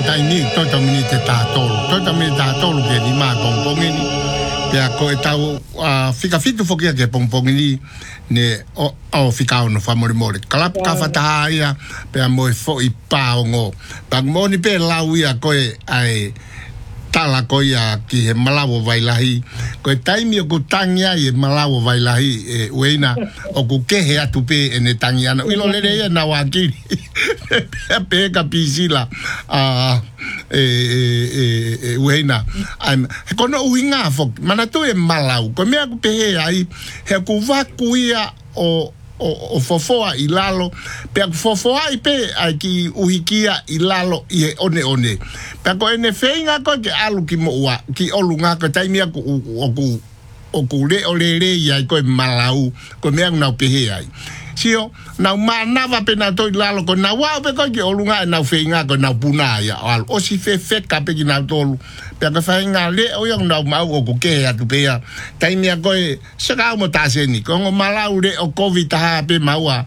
tai ni to mini te tātolu. To mini tātolu ke ni mā pongpongi ni. Pea ko e tau fika fitu fokia ke pongpongi ni ne o fika ono whamore more. Kalap ka whataha ia pea mo e fo i pāongo. Pag mo ni pe lau ia koe ai tala ko ia ki he malawo vailahi ko taimi o ku tangia i malawo vailahi e uena o ku kehe atu pe ene tangiana ilo lere ia na waki pe ka pisila uena kono uhinga fok mana tu e malau ko mea ku pehe ai he ku vaku ia o fofoa i lalo pe fofoa i pe ai ki uhikia i lalo i he one pe ko ene feinga ko ke alu ki mo wa ki olunga ko taimia ku o ku le ia ko malau ko mea na pehe ai sio na manava pe na to i lalo ko na wa pe ko ke olunga na feinga ko na puna ya o si fe ka pe ki na tolu pe ka feinga le o yang na mau o ku ke atu pe ya taimia ko saka mo taseni ko malau le o covid ha pe maua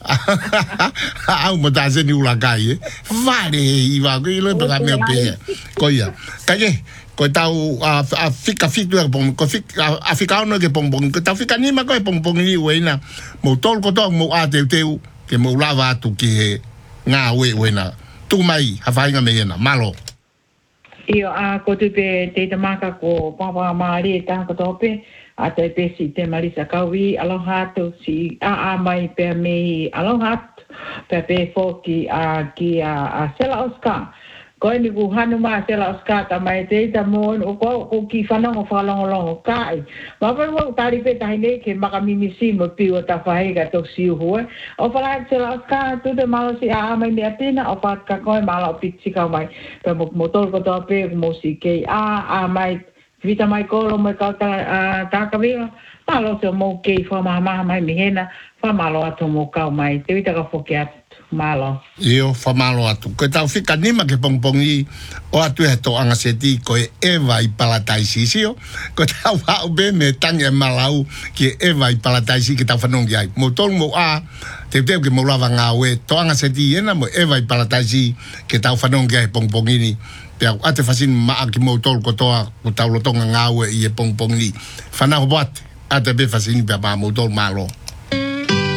au mo taseni ula kai vale i va ko le pe ka me pe ko ya kaje ko tau fika pong ko fika africano ke pong ko tau fika ni ma ko pong ni wena mo tol ko to mo ate teu ke mo lava tu ki nga wena tu mai ha fainga me na malo io ko te te maka ko papa mari ta ko to pe a te pe si te marisa kawi aloha to si mai pe me aloha pe foki ki sela oscar ko ni ku hanu ma sela oscar ta mai te ta mo ko ki fanong falong kai ma pa mo tari pe ta ne ke maka mimisi mo pi o ta fai ga to si ho o fala sela oscar tu de malo si mai me atina o pa ka ko malo pitsi ka mai pe mo motor ko to pe mo si ke mai vita mai ko lo mo ka ta ka vi malo se mo ke fa ma mai mi hena fa malo atu mo ka mai te vita ka fokia malo. Io fa malo atu. Ko tau fika nima ke pongpongi o atu he to anga seti ko eva i palataisi sio. Ko tau hau be me tangi malau ki eva i palataisi ki tau whanongi ai. Mo tolu mo te ke mo lava ngā ue to anga seti ena mo eva i palataisi ki tau whanongi ai pongpongi ni. Pea ate whasin maa ki mo tolu ko toa ko tau lotonga ngā ue i e pongpongi ni. Whanau boate ate be whasin pea maa mo tolu malo.